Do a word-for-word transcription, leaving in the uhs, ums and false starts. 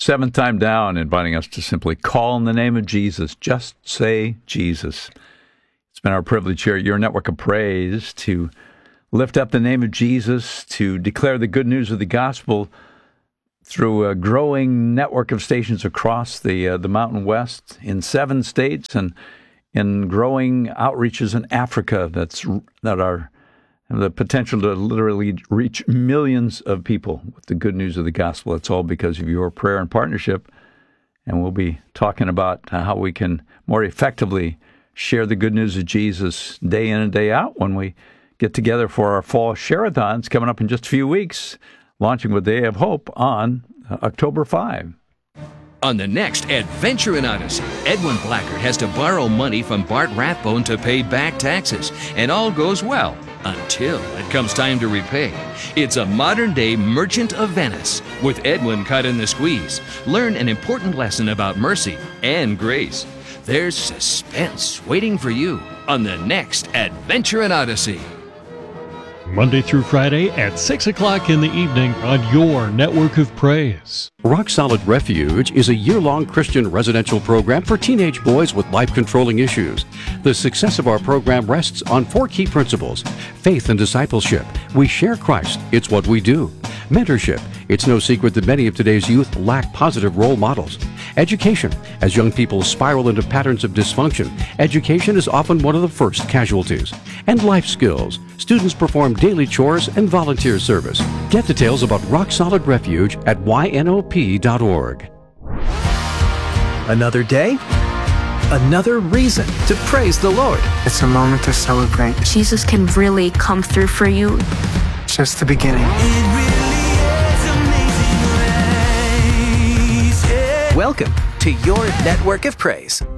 seventh time down, inviting us to simply call on the name of Jesus. Just say Jesus. It's been our privilege here at your Network of Praise to lift up the name of Jesus, to declare the good news of the gospel through a growing network of stations across the uh, the Mountain West in seven states, and in growing outreaches in Africa that's that are have the potential to literally reach millions of people with the good news of the gospel. It's all because of your prayer and partnership. And we'll be talking about how we can more effectively share the good news of Jesus day in and day out when we get together for our fall share-a-thons coming up in just a few weeks, launching with Day of Hope on October fifth. On the next Adventure in Odyssey, Edwin Blackard has to borrow money from Bart Rathbone to pay back taxes, and all goes well until it comes time to repay. It's a modern-day Merchant of Venice with Edwin caught in the squeeze. Learn an important lesson about mercy and grace. There's suspense waiting for you on the next Adventure in Odyssey. Monday through Friday at six o'clock in the evening on your Network of Praise. Rock Solid Refuge is a year-long Christian residential program for teenage boys with life-controlling issues. The success of our program rests on four key principles: faith and discipleship. We share Christ. It's what we do. Mentorship. It's no secret that many of today's youth lack positive role models. Education. As young people spiral into patterns of dysfunction, education is often one of the first casualties. And life skills. Students perform daily chores and volunteer service. Get details about Rock Solid Refuge at Y N O P dot org. Another day, another reason to praise the Lord. It's a moment to celebrate. Jesus can really come through for you. Just the beginning. Welcome to your Network of Praise.